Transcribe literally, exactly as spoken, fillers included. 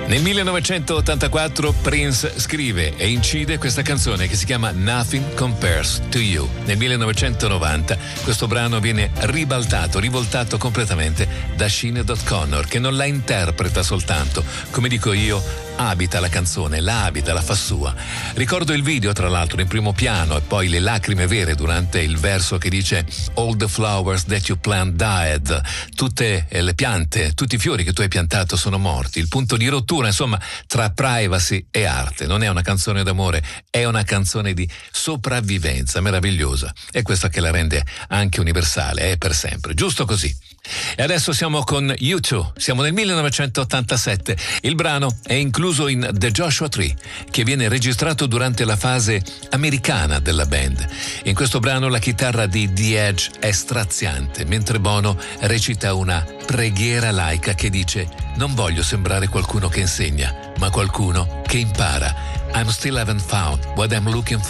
Nel millenovecentottantaquattro Prince scrive e incide questa canzone che si chiama Nothing Compares to You. Nel millenovecentonovanta questo brano viene ribaltato, rivoltato completamente da Sinéad O'Connor, che non la interpreta soltanto, come dico io, abita la canzone, la abita, la fa sua. Ricordo il video, tra l'altro, in primo piano, e poi le lacrime vere durante il verso che dice All the flowers that you plant died. Tutte le piante, tutti i fiori che tu hai piantato sono morti. Il punto di rottura, insomma, tra privacy e arte. Non è una canzone d'amore, è una canzone di sopravvivenza meravigliosa. È questa che la rende anche universale, è per sempre. Giusto così. E adesso siamo con U due, siamo nel millenovecentottantasette. Il brano è incluso in The Joshua Tree, che viene registrato durante la fase americana della band. In questo brano la chitarra di The Edge è straziante, mentre Bono recita una preghiera laica che dice: non voglio sembrare qualcuno che insegna, ma qualcuno che impara. I'm still haven't found what I'm looking for.